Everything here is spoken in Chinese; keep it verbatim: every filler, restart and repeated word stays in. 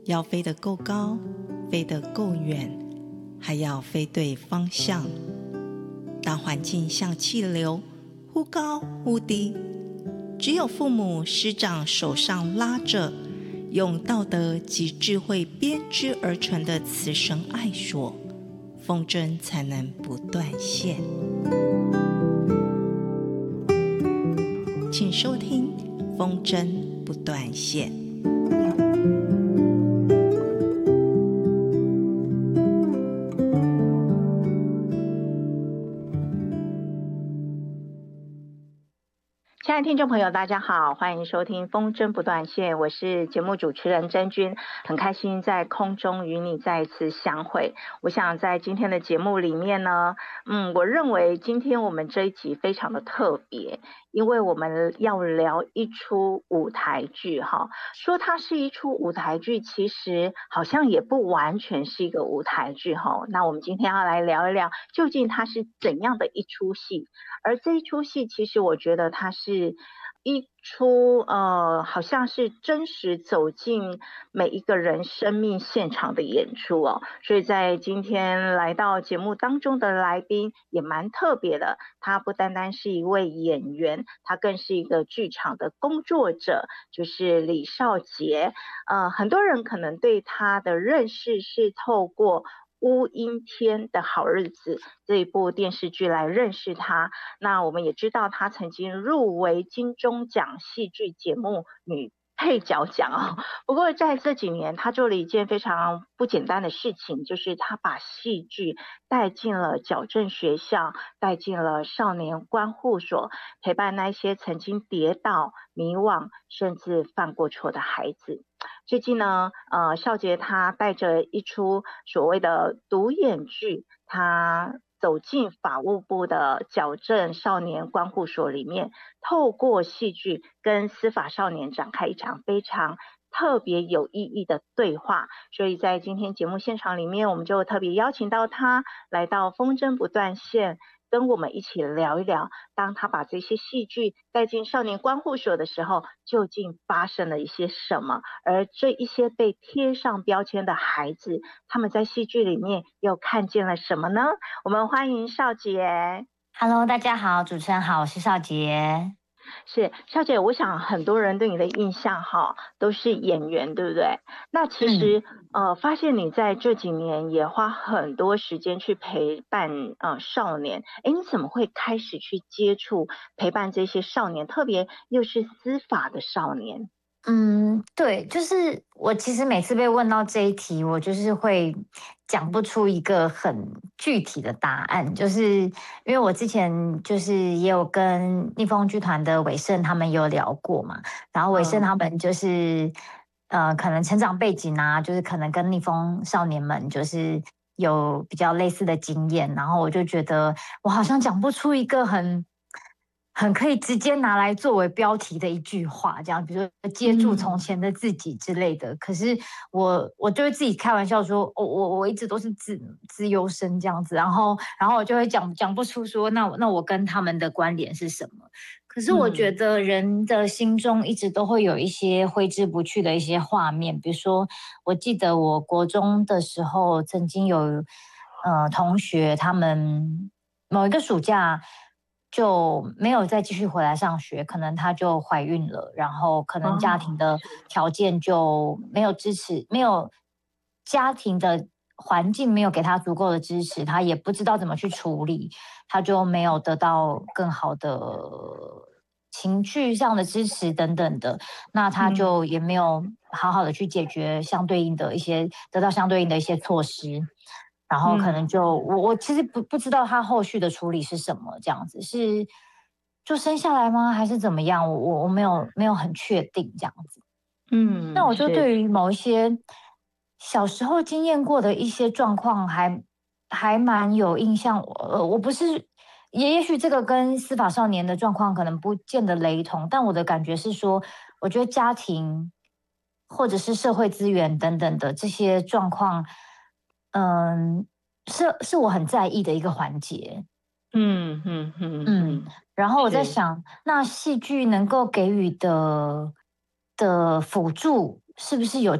要飞得够高，飞得够远，还要飞对方向。当环境像气流，忽高忽低，只有父母师长手上拉着用道德及智慧编织而成的慈绳爱索，风筝才能不断线。请收听风筝不断线。 亲爱的听众朋友，大家好，欢迎收听风筝不断线，我是节目主持人真君，很开心在空中与你再一次相会。我想在今天的节目里面呢，嗯，我认为今天我们这一集非常的特别，因为我们要聊一出舞台剧哈。说它是一出舞台剧，其实好像也不完全是一个舞台剧哈。那我们今天要来聊一聊，究竟它是怎样的一出戏？而这一出戏，其实我觉得它是一出呃，好像是真实走进每一个人生命现场的演出哦。所以在今天来到节目当中的来宾也蛮特别的，他不单单是一位演员，他更是一个剧场的工作者，就是李少杰。呃，很多人可能对他的认识是透过乌阴天的好日子这一部电视剧来认识他。那我们也知道他曾经入围金钟奖戏剧节目女配角奖哦。不过在这几年他做了一件非常不简单的事情，就是他把戏剧带进了矫正学校，带进了少年观护所，陪伴那些曾经跌倒迷惘甚至犯过错的孩子。最近呢，呃，少杰他带着一出所谓的独眼剧，他走进法务部的矫正少年观护所里面，透过戏剧跟司法少年展开一场非常特别有意义的对话。所以在今天节目现场里面，我们就特别邀请到他来到风筝不断线，跟我们一起聊一聊，当他把这些戏剧带进少年观护所的时候，究竟发生了一些什么？而这一些被贴上标签的孩子，他们在戏剧里面又看见了什么呢？我们欢迎少杰。 Hello， 大家好，主持人好，我是少杰。 是少杰，我想很多人对你的印象哈都是演员，对不对？那其实、嗯、呃，发现你在这几年也花很多时间去陪伴呃少年，哎，你怎么会开始去接触陪伴这些少年，特别又是司法的少年？ 嗯，对，就是我其实每次被问到这一题，我就是会讲不出一个很具体的答案，就是因为我之前就是也有跟逆风剧团的伟盛他们有聊过嘛，然后伟盛他们就是、嗯、呃，可能成长背景啊，就是可能跟逆风少年们就是有比较类似的经验，然后我就觉得我好像讲不出一个很。很可以直接拿来作为标题的一句话，这样，比如说接住从前的自己之类的。嗯、可是我我就会自己开玩笑说，我我我一直都是自自优生这样子，然后然后我就会讲讲不出说，那那我跟他们的关联是什么？可是我觉得人的心中一直都会有一些挥之不去的一些画面，比如说，我记得我国中的时候曾经有呃同学他们某一个暑假。就没有再继续回来上学，可能她就怀孕了，然后可能家庭的条件就没有支持，没有家庭的环境没有给她足够的支持，她也不知道怎么去处理，她就没有得到更好的情绪上的支持等等的，那她就也没有好好的去解决相对应的一些，得到相对应的一些措施。然后可能就、嗯、我我其实不不知道他后续的处理是什么，这样子是就生下来吗，还是怎么样？我我我没有没有很确定这样子。嗯，那我就对于某一些小时候经验过的一些状况还还蛮有印象。呃，我不是也也许这个跟司法少年的状况可能不见得雷同，但我的感觉是说，我觉得家庭或者是社会资源等等的这些状况。嗯，是是我很在意的一个环节。 嗯嗯嗯嗯，然后我在想，那戏剧能够给予的的辅助，是不是有